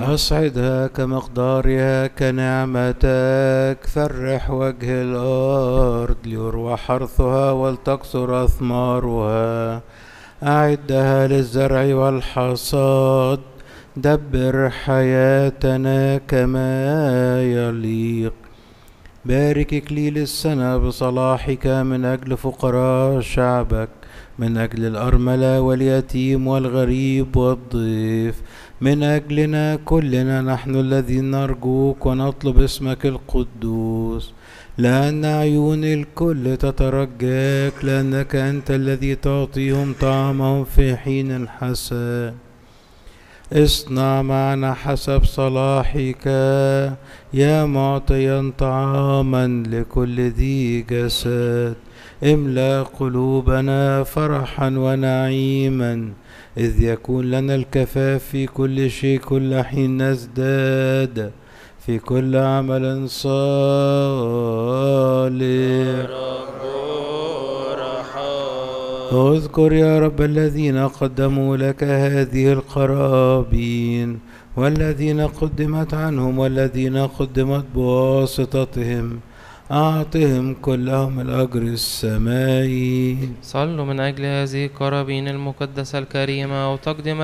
أصعدها كمقدارها كنعمتك، فرح وجه الأرض ليروى حرثها ولتكثر أثمارها. أعدها للزرع والحصاد، دبر حياتنا كما يليق. بارك إكليل السنة بصلاحك من أجل فقراء شعبك، من أجل الأرملة واليتيم والغريب والضيف، من أجلنا كلنا نحن الذين نرجوك ونطلب اسمك القدوس، لأن عيون الكل تترجاك، لأنك أنت الذي تعطيهم طعامهم في حين حسن. اصنع معنا حسب صلاحك يا معطيا طعاما لكل ذي جسد. املأ قلوبنا فرحا ونعيما، إذ يكون لنا الكفاف في كل شيء، كل حين نزداد في كل عمل صالح. اذكر يا رب الذين قدموا لك هذه القرابين، والذين قدمت عنهم، والذين قدمت بواسطتهم، أعطهم كلهم الأجر السمائي. صلوا من أجل هذه القرابين المقدسة الكريمة وتقدم